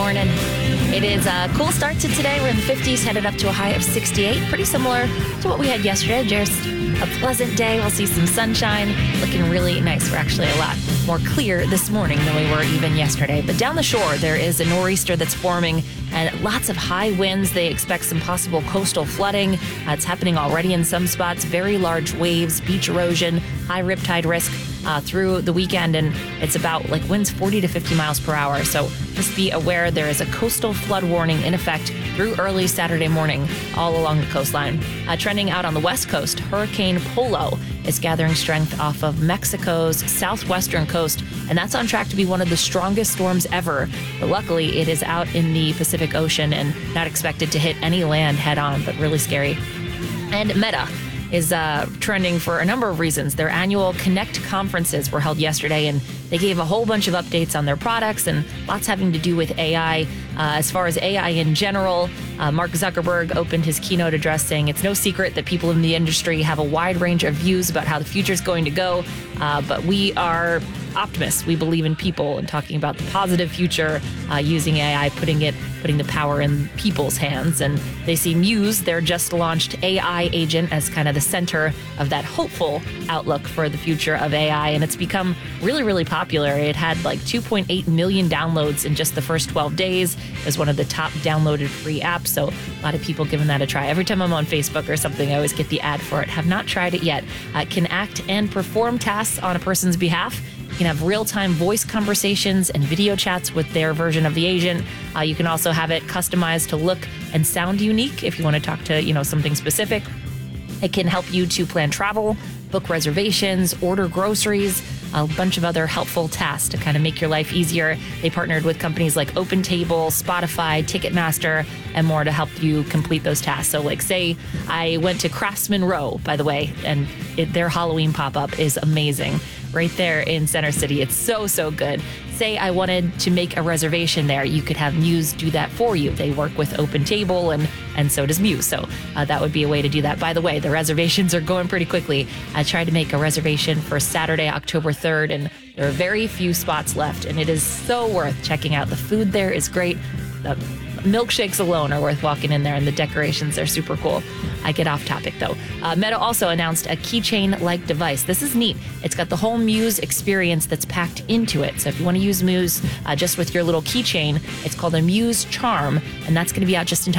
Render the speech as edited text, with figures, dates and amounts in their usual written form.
morning. It is a cool start to today. We're in the 50s, headed up to a high of 68. Pretty similar to what we had yesterday. Just a pleasant day. We'll see some sunshine. Looking really nice. We're actually a lot more clear this morning than we were even yesterday. But down the shore, there is a nor'easter that's forming and lots of high winds. They expect some possible coastal flooding. It's happening already in some spots. Very large waves, beach erosion, high riptide risk through the weekend. And it's about winds 40 to 50 miles per hour. So just be aware there is a coastal flood warning in effect through early Saturday morning all along the coastline. Trending out on the west coast, Hurricane Polo is gathering strength off of Mexico's southwestern coast, and that's on track to be one of the strongest storms ever. But luckily, it is out in the Pacific Ocean and not expected to hit any land head on, but really scary. And Meta is trending for a number of reasons. Their annual Connect conferences were held yesterday, and they gave a whole bunch of updates on their products and lots having to do with AI. As far as AI in general, Mark Zuckerberg opened his keynote address saying it's no secret that people in the industry have a wide range of views about how the future is going to go, but we are optimists. We believe in people and talking about the positive future using AI, putting the power in people's hands. And they see Muse, their just launched AI agent, as kind of the center of that hopeful outlook for the future of AI. And it's become really, really popular. It had 2.8 million downloads in just the first 12 days. It was one of the top downloaded free apps. So a lot of people giving that a try. Every time I'm on Facebook or something, I always get the ad for it. Have not tried it yet. It can act and perform tasks on a person's behalf. You can have real-time voice conversations and video chats with their version of the agent. You can also have it customized to look and sound unique if you want to talk to, something specific. It can help you to plan travel, book reservations, order groceries, a bunch of other helpful tasks to kind of make your life easier. They partnered with companies like OpenTable, Spotify, Ticketmaster, and more to help you complete those tasks. So say I went to Craftsman Row, by the way, and their Halloween pop-up is amazing. Right there in Center City. It's so, so good. Say I wanted to make a reservation there. You could have Muse do that for you. They work with OpenTable and so does Muse. So that would be a way to do that. By the way, the reservations are going pretty quickly. I tried to make a reservation for Saturday, October 3rd, and there are very few spots left. And it is so worth checking out. The food there is great. The milkshakes alone are worth walking in there, and the decorations are super cool. I get off topic though. Meta also announced a keychain-like device. This is neat. It's got the whole Muse experience that's packed into it. So if you want to use Muse just with your little keychain, it's called a Muse Charm, and that's going to be out just in time